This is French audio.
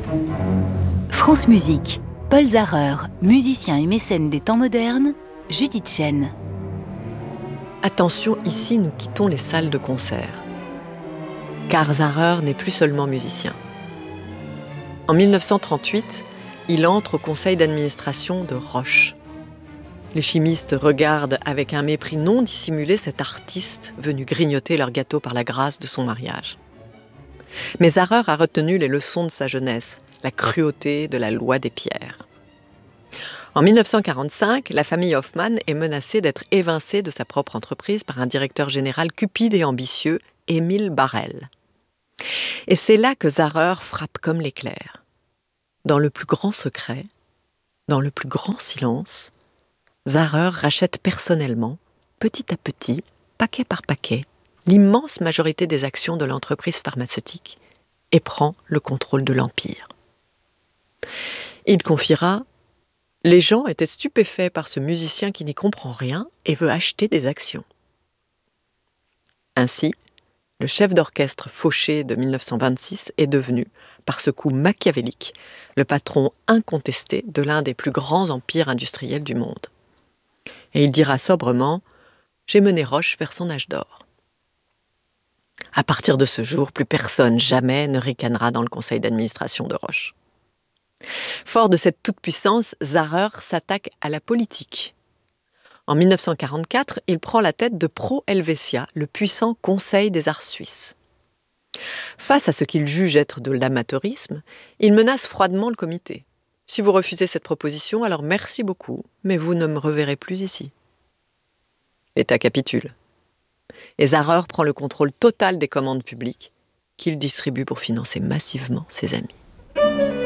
France Musique, Paul Zarer, musicien et mécène des temps modernes, Judith Chen. Attention, ici nous quittons les salles de concert. Car Zarer n'est plus seulement musicien. En 1938, il entre au conseil d'administration de Roche. Les chimistes regardent avec un mépris non dissimulé cet artiste venu grignoter leur gâteau par la grâce de son mariage. Mais Zarer a retenu les leçons de sa jeunesse, la cruauté de la loi des pierres. En 1945, la famille Hoffmann est menacée d'être évincée de sa propre entreprise par un directeur général cupide et ambitieux, Émile Barrel. Et c'est là que Zarer frappe comme l'éclair. Dans le plus grand secret, dans le plus grand silence, Zarer rachète personnellement, petit à petit, paquet par paquet, l'immense majorité des actions de l'entreprise pharmaceutique et prend le contrôle de l'empire. Il confiera « Les gens étaient stupéfaits par ce musicien qui n'y comprend rien et veut acheter des actions. » Ainsi, le chef d'orchestre fauché de 1926 est devenu, par ce coup machiavélique, le patron incontesté de l'un des plus grands empires industriels du monde. Et il dira sobrement « J'ai mené Roche vers son âge d'or ». À partir de ce jour, plus personne jamais ne ricanera dans le conseil d'administration de Roche. Fort de cette toute-puissance, Zarer s'attaque à la politique. En 1944, il prend la tête de Pro Helvetia, le puissant Conseil des arts suisses. Face à ce qu'il juge être de l'amateurisme, il menace froidement le comité. « Si vous refusez cette proposition, alors merci beaucoup, mais vous ne me reverrez plus ici. » L'État capitule. Et Zarer prend le contrôle total des commandes publiques qu'il distribue pour financer massivement ses amis.